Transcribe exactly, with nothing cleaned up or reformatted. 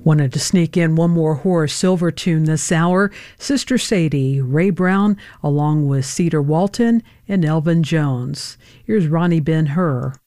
Wanted to sneak in one more Horace Silver tune this hour. Sister Sadie, Ray Brown, along with Cedar Walton and Elvin Jones. Here's Ronnie Ben-Hur.